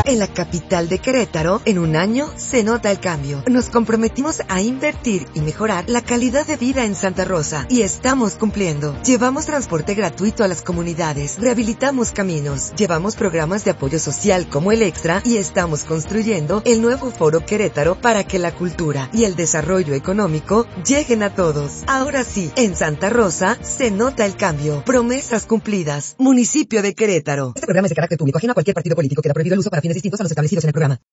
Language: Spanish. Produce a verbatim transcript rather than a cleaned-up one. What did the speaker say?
en la capital de Querétaro, en un año se nota el cambio. Nos comprometimos a invertir y mejorar la calidad de vida en Santa Rosa y estamos cumpliendo. Llevamos transporte gratuito a las comunidades, rehabilitamos caminos, llevamos programas de apoyo social como el Extra y estamos construyendo el nuevo Foro Querétaro para que la cultura y el desarrollo económico lleguen a todos. Ahora sí, en Santa Rosa se nota el cambio. Promesas cumplidas. Municipio de Querétaro. Este programa es de carácter público, ajeno a cualquier partido político. Queda prohibido el uso para fines distintos a los establecidos en el programa.